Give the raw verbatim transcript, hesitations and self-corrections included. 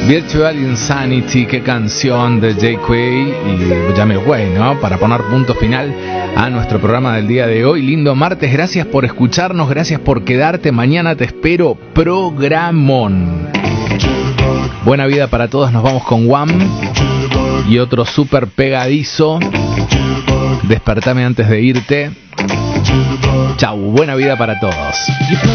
Virtual Insanity, qué canción de J Q y Jamiroquai, ¿no? Para poner punto final a nuestro programa del día de hoy. Lindo martes, gracias por escucharnos, gracias por quedarte. Mañana te espero, programón. Buena vida para todos, nos vamos con Wham y otro súper pegadizo. Despertame antes de irte. Chau, buena vida para todos.